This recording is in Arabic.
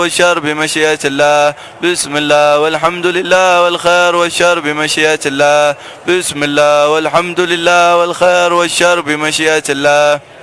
والشر بمشيئة الله. بسم الله والحمد لله والخير والشر بمشيئة الله. بسم الله والحمد لله والخير والشر بمشيئة الله.